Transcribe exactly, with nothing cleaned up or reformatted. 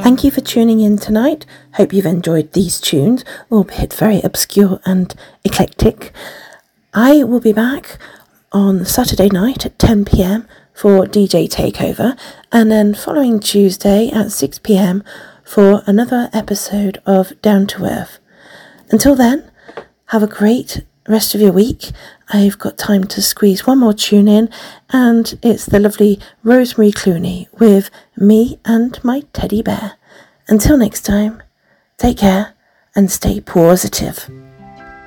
Thank you for tuning in tonight. Hope you've enjoyed these tunes, albeit very obscure and eclectic. I will be back on Saturday night at ten p.m. for D J Takeover, and then following Tuesday at six p.m. for another episode of Down to Earth. Until then, have a great rest of your week. I've got time to squeeze one more tune in, and it's the lovely Rosemary Clooney with Me and My Teddy Bear. Until next time, take care and stay positive.